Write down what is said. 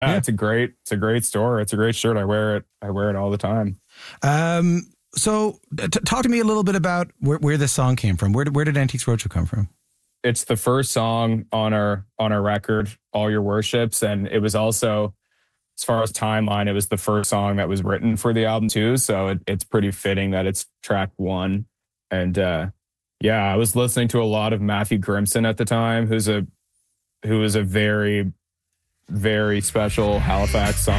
Yeah. It's a great store. It's a great shirt. I wear it all the time. So talk to me a little bit about where this song came from. Where did Antiques Roadshow come from? It's the first song on our record, All Your Worships, and it was also, as far as timeline, it was the first song that was written for the album too. So it's pretty fitting that it's track one. And I was listening to a lot of Matthew Grimson at the time, who was a very, very special Halifax song.